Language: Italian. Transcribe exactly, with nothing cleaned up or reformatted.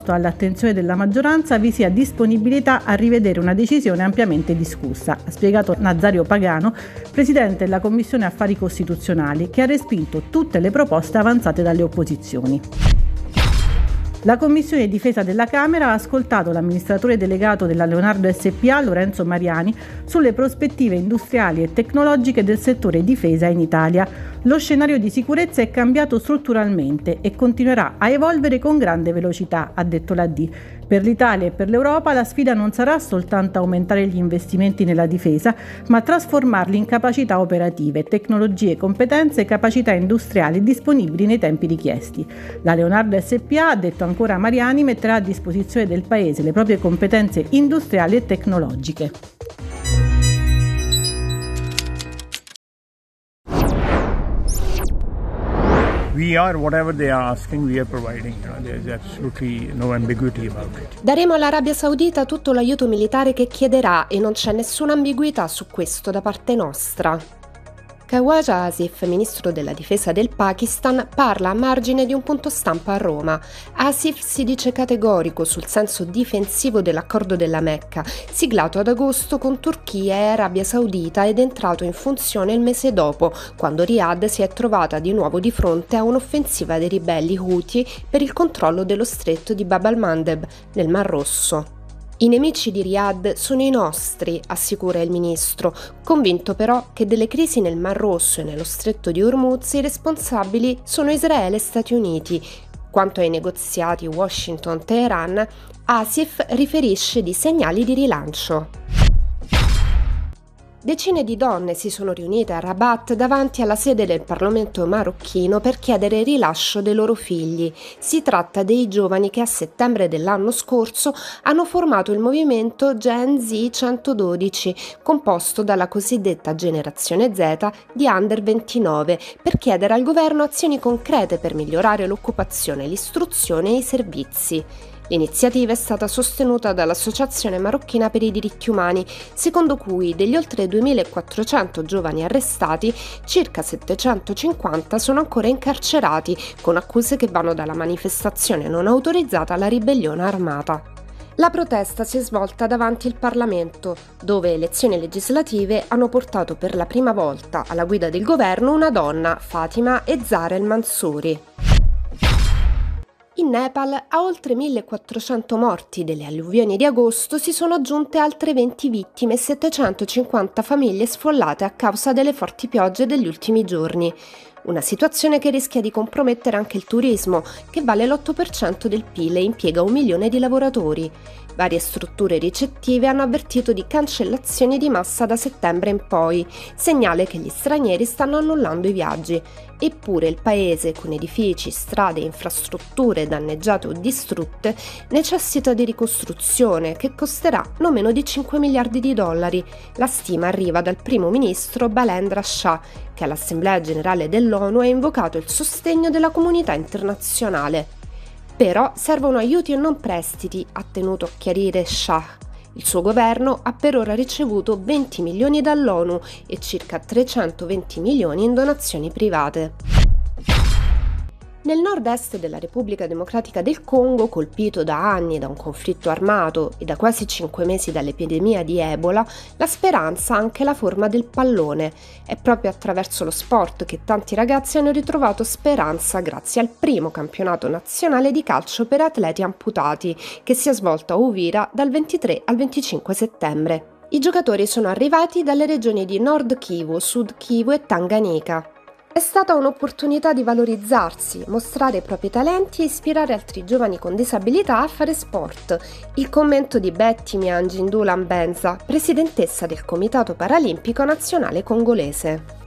all'attenzione della maggioranza vi sia disponibilità a rivedere una decisione ampiamente discussa, ha spiegato Nazario Pagano, presidente della Commissione Affari Costituzionali, che ha respinto tutte le proposte avanzate dalle opposizioni. La Commissione Difesa della Camera ha ascoltato l'amministratore delegato della Leonardo S p A, Lorenzo Mariani, sulle prospettive industriali e tecnologiche del settore difesa in Italia. Lo scenario di sicurezza è cambiato strutturalmente e continuerà a evolvere con grande velocità, ha detto la D. Per l'Italia e per l'Europa la sfida non sarà soltanto aumentare gli investimenti nella difesa, ma trasformarli in capacità operative, tecnologie, competenze e capacità industriali disponibili nei tempi richiesti. La Leonardo S p A, ha detto ancora Mariani, metterà a disposizione del Paese le proprie competenze industriali e tecnologiche. We are whatever they are asking, we are providing. You know, there is absolutely no ambiguity about it. Daremo all'Arabia Saudita tutto l'aiuto militare che chiederà e non c'è nessuna ambiguità su questo da parte nostra. Khawaja Asif, ministro della difesa del Pakistan, parla a margine di un punto stampa a Roma. Asif si dice categorico sul senso difensivo dell'accordo della Mecca, siglato ad agosto con Turchia e Arabia Saudita ed entrato in funzione il mese dopo, quando Riyadh si è trovata di nuovo di fronte a un'offensiva dei ribelli Houthi per il controllo dello stretto di Bab al-Mandeb, nel Mar Rosso. I nemici di Riyadh sono i nostri, assicura il ministro, convinto però che delle crisi nel Mar Rosso e nello stretto di Hormuz i responsabili sono Israele e Stati Uniti. Quanto ai negoziati Washington-Teheran, Asif riferisce di segnali di rilancio. Decine di donne si sono riunite a Rabat davanti alla sede del Parlamento marocchino per chiedere il rilascio dei loro figli. Si tratta dei giovani che a settembre dell'anno scorso hanno formato il movimento Gen Z centododici, composto dalla cosiddetta generazione Z di under ventinove, per chiedere al governo azioni concrete per migliorare l'occupazione, l'istruzione e i servizi. L'iniziativa è stata sostenuta dall'Associazione Marocchina per i Diritti Umani, secondo cui degli oltre duemilaquattrocento giovani arrestati, circa settecentocinquanta sono ancora incarcerati, con accuse che vanno dalla manifestazione non autorizzata alla ribellione armata. La protesta si è svolta davanti il Parlamento, dove elezioni legislative hanno portato per la prima volta alla guida del governo una donna, Fatima Ezzar El-Mansouri. In Nepal, a oltre millequattrocento morti delle alluvioni di agosto si sono aggiunte altre venti vittime e settecentocinquanta famiglie sfollate a causa delle forti piogge degli ultimi giorni. Una situazione che rischia di compromettere anche il turismo, che vale l'otto per cento del P I L e impiega un milione di lavoratori. Varie strutture ricettive hanno avvertito di cancellazioni di massa da settembre in poi, segnale che gli stranieri stanno annullando i viaggi. Eppure il paese, con edifici, strade e infrastrutture danneggiate o distrutte, necessita di ricostruzione che costerà non meno di cinque miliardi di dollari. La stima arriva dal primo ministro Balendra Shah, che all'Assemblea Generale dell'ONU ha invocato il sostegno della comunità internazionale. Però servono aiuti e non prestiti, ha tenuto a chiarire Shah. Il suo governo ha per ora ricevuto venti milioni dall'ONU e circa trecentoventi milioni in donazioni private. Nel nord-est della Repubblica Democratica del Congo, colpito da anni da un conflitto armato e da quasi cinque mesi dall'epidemia di Ebola, la speranza ha anche la forma del pallone. È proprio attraverso lo sport che tanti ragazzi hanno ritrovato speranza grazie al primo campionato nazionale di calcio per atleti amputati, che si è svolto a Uvira dal ventitré al venticinque settembre. I giocatori sono arrivati dalle regioni di Nord Kivu, Sud Kivu e Tanganyika. È stata un'opportunità di valorizzarsi, mostrare i propri talenti e ispirare altri giovani con disabilità a fare sport. Il commento di Betty Mianjindula Mbenza, presidentessa del Comitato Paralimpico Nazionale Congolese.